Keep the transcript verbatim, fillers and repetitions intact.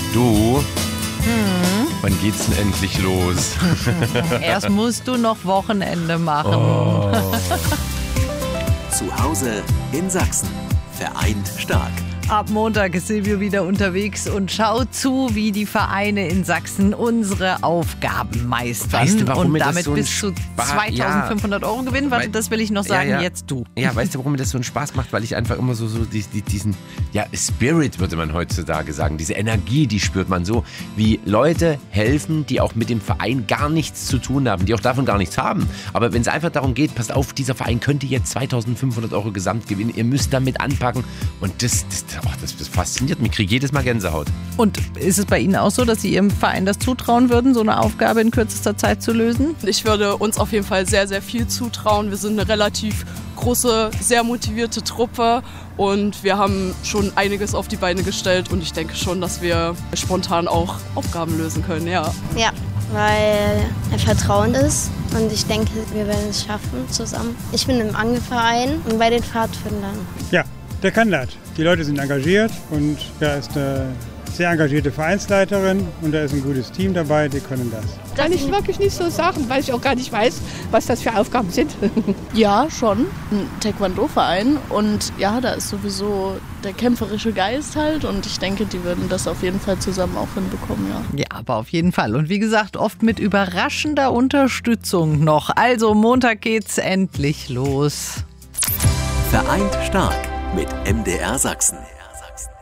Du, hm. wann geht's denn endlich los? Erst musst du noch Wochenende machen. Oh. Zu Hause in Sachsen. Vereint stark. Ab Montag ist Silvio wieder unterwegs und schaut zu, wie die Vereine in Sachsen unsere Aufgaben meistern. Weißt du, warum und mir das damit so ein bis zu Spaß- zweitausendfünfhundert Euro gewinnen. Warte, Weil- das will ich noch sagen, Ja, ja. jetzt du. Ja, weißt du, warum mir das so einen Spaß macht? Weil ich einfach immer so, so die, die, diesen, ja, Spirit, würde man heutzutage sagen, diese Energie, die spürt man so, wie Leute helfen, die auch mit dem Verein gar nichts zu tun haben, die auch davon gar nichts haben. Aber wenn es einfach darum geht, passt auf, dieser Verein könnte jetzt zweitausendfünfhundert Euro gesamt gewinnen, ihr müsst damit anpacken. Und das, das, oh, das, das fasziniert mich, ich kriege jedes Mal Gänsehaut. Und ist es bei Ihnen auch so, dass Sie Ihrem Verein das zutrauen würden, so eine Aufgabe in kürzester Zeit zu lösen? Ich würde uns auf jeden Fall sehr, sehr viel zutrauen. Wir sind eine relativ große, sehr motivierte Truppe und wir haben schon einiges auf die Beine gestellt und ich denke schon, dass wir spontan auch Aufgaben lösen können, ja. Ja, weil er vertrauend ist und ich denke, wir werden es schaffen zusammen. Ich bin im Angelverein und bei den Pfadfindern. Ja, der kann das. Die Leute sind engagiert und da ist eine sehr engagierte Vereinsleiterin und da ist ein gutes Team dabei, die können das. Kann ich wirklich nicht so sagen, weil ich auch gar nicht weiß, was das für Aufgaben sind. Ja, schon. Ein Taekwondo-Verein und ja, da ist sowieso der kämpferische Geist halt und ich denke, die würden das auf jeden Fall zusammen auch hinbekommen, ja. Ja, aber auf jeden Fall. Und wie gesagt, oft mit überraschender Unterstützung noch. Also Montag geht's endlich los. Vereint stark mit M D R Sachsen.